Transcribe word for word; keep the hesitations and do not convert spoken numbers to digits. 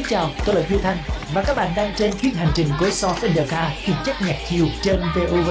chào, tôi là Duy Thanh và các bạn đang trên chuyến hành trình của Soft in the Car, chuyên chất nhạc chiều trên vê o vê